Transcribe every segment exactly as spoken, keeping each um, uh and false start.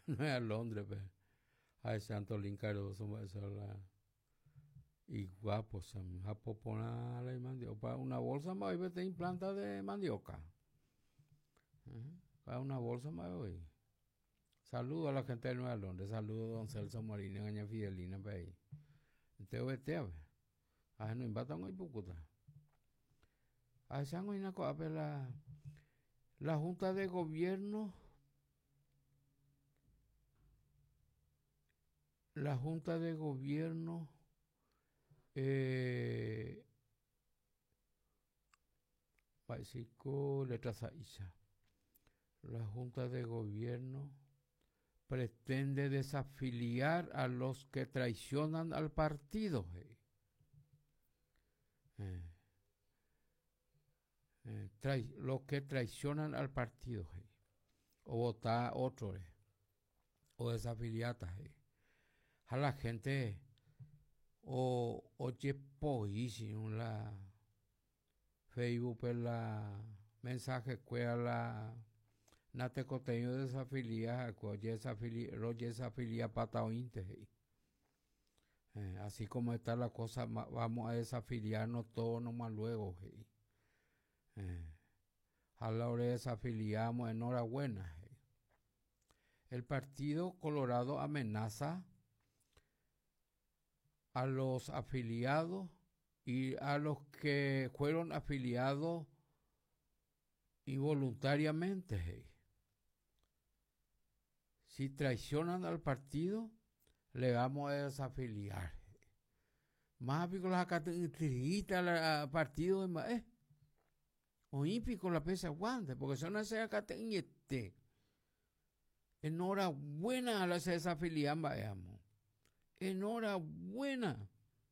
no es a Londres, pues. Ay, santo lincaroso, la y guapo, son japopona la mandioca. Para una bolsa más hoy te implanta de mandioca. Uh-huh. Para una bolsa más hoy. Saludo a la gente de Nueva Londres, saludo a don Celso Marina, doña Fidelina, para ahí. Te vete a ver. A no invatan hoy pucuta. A esa no hay una cosa, la, la Junta de Gobierno, la Junta de Gobierno, eh, básico, letras Aisha. La Junta de Gobierno pretende desafiliar a los que traicionan al partido. Eh. Eh. Eh, trai, los que traicionan al partido. Eh. O votar otro. Eh. O desafiliatas. Eh. A la gente o oye poísimo la Facebook per la mensaje que a la nate contenido desafilia oye desafilia roye desafilia pata ointe eh, así como está la cosa vamos a desafiliarnos todos nomás luego eh. Eh, a la hora de desafiliamos enhorabuena eh. El Partido Colorado amenaza a los afiliados y a los que fueron afiliados involuntariamente. Si traicionan al partido, le vamos a desafiliar. Más pico las acativistas al partido de más, eh. O ímpico la pesa aguante, porque son esas acativistas. Enhorabuena a las desafiliadas, vayamos. Enhorabuena.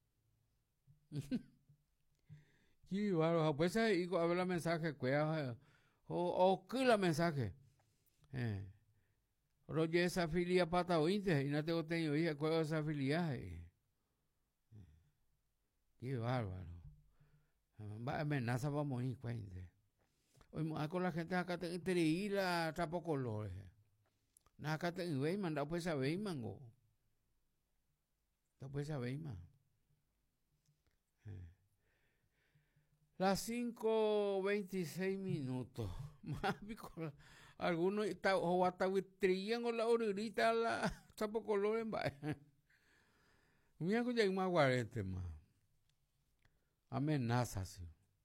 Sí, bueno, pues ahí habla el mensaje, o, o que la mensaje. Eh. Roger esa filia pata ointe, y no tengo tenido hija, cuál es esa filia. Eh. Qué bárbaro. Va amenaza para morir, cuente. Hoy con la gente acá te entreí la trapo colores. Nada acá te ve, mandado pues a ver, mango. Después a ver, man. Eh. Las cinco veintiséis minutos. Algunos o hasta trillan con la orillita la chapo color en baile. Mira que ya hay más guarete más. Amenazas.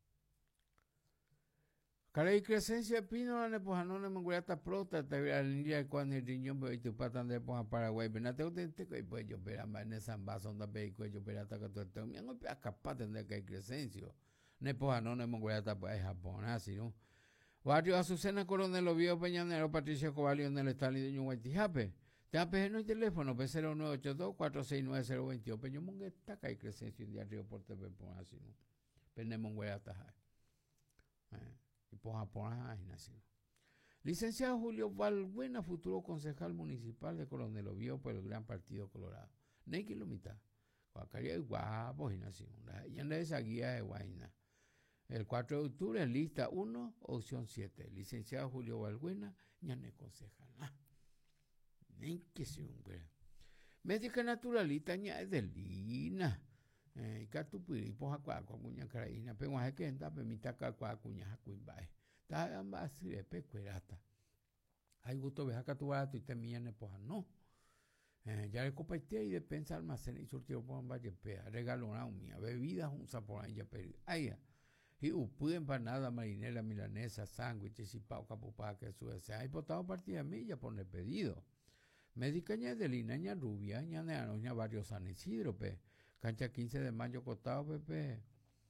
Cara y Crescencia Pino la nepojano ne mangueta prota te la línea cuando el riñón y tu patan de poja Paraguay. Venate usted que pues yo pera más en esa base donde vehículo yo pera hasta que todo me han capaz de que hay Crescencio. Nepojano ne mangueta pues Japón así, ¿no? Barrio Azucena Coronel Oviedo Peñanero Patricio Cobalio en el Stanley de Ñuhuaytijape. Te ha pedido el teléfono P cero nueve ocho dos cuatro seis nueve cero dos dos. Peño Mongueta que hay Crescencio en día Río por T V pon así, ¿no? Pene Mongueta. Eh. Y por Japón, ay, nació. Licenciado Julio Valbuena, futuro concejal municipal de Coronel Oviedo por el Gran Partido Colorado. Ney kilómetros. Guacaria y guapo, y nació. Y anda esa guía de Guayna. El cuatro de octubre, lista uno, opción siete. Licenciado Julio Valbuena, ya no es concejal. Ah, Ney que se hombre. Médica naturalista, ya es de Lina. Eh, Catupiri, poja cuaco, cuña caraína, pero hay que entrar, permita cuaco, cuña cuimbae. Está ambas de pecuerata. Hay gusto ver acá tu barato y te millan poja, no. Eh, ya le compartí y despensa almacén y surtió por un valle pea, regaló una mía, bebidas, un sapón ahí ya pedí. Ay, y upu empanada, marinera, milanesa, sándwiches y pau, capupá, que su ese. Hay potado partida milla por el pedido. Médica ña de Lina, ña rubia, ña de Anoña, Barrio San Isidro, pe. Cancha quince de mayo, costado, Pepe.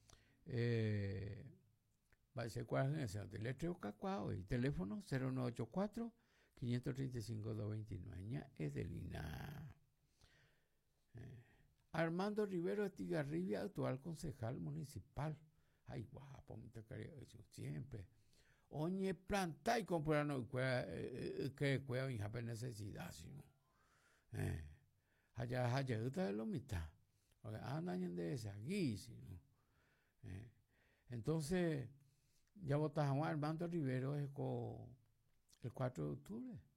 Eh, va a ser cuál es el letreo cacuao y teléfono cero nueve ocho cuatro, cinco tres cinco, dos dos nueve. Ña es de Lina. Eh, Armando Rivero Estigarribia, actual concejal municipal. Ay, guapo, mi tacario, siempre. Oñe, planta y comprar no que cueva en jape necesidad, sino. Eh, allá, allá, está de lo mitad. Andan de esa guísimo. Eh, entonces, ya votaron a Armando Rivero es con el cuatro de octubre.